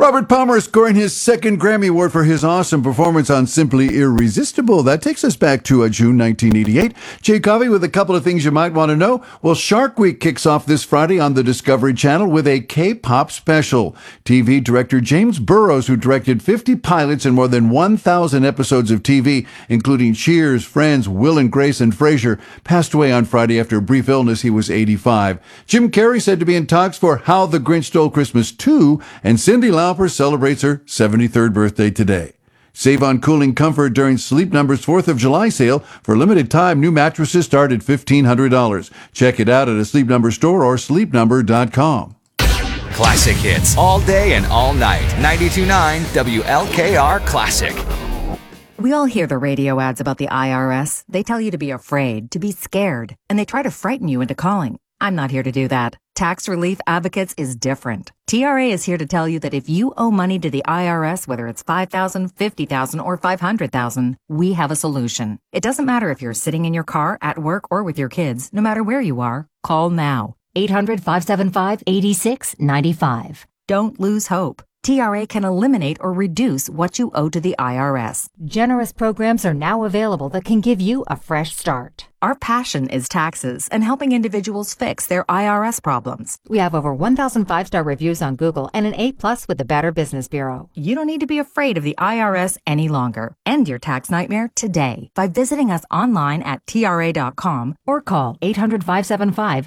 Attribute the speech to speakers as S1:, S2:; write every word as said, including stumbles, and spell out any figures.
S1: Robert Palmer scoring his second Grammy Award for his awesome performance on Simply Irresistible. That takes us back to uh, June nineteen eighty-eight. Jay Covey with a couple of things you might want to know. Well, Shark Week kicks off this Friday on the Discovery Channel with a K-pop special. T V director James Burrows, who directed fifty pilots and more than one thousand episodes of T V, including Cheers, Friends, Will and Grace, and Frasier, passed away on Friday after a brief illness. He was eighty-five. Jim Carrey said to be in talks for How the Grinch Stole Christmas two, and Cyndi Lauper celebrates her seventy-third birthday today. Save on cooling comfort during Sleep Number's fourth of July sale. For a limited time, new mattresses start at fifteen hundred dollars. Check it out at a Sleep Number store or sleep number dot com.
S2: Classic hits all day and all night. ninety-two point nine W L K R Classic.
S3: We all hear the radio ads about the I R S. They tell you to be afraid, to be scared, and they try to frighten you into calling. I'm not here to do that. Tax Relief Advocates is different. T R A is here to tell you that if you owe money to the I R S, whether it's five thousand dollars, fifty thousand dollars, or five hundred thousand dollars, we have a solution. It doesn't matter if you're sitting in your car, at work, or with your kids. No matter where you are, call now. eight hundred, five seven five, eight six nine five. Don't lose hope. T R A can eliminate or reduce what you owe to the I R S.
S4: Generous programs are now available that can give you a fresh start.
S3: Our passion is taxes and helping individuals fix their I R S problems.
S4: We have over one thousand five-star reviews on Google and an A plus with the Better Business Bureau.
S3: You don't need to be afraid of the I R S any longer. End your tax nightmare today by visiting us online at T R A dot com or call eight hundred, five seven five,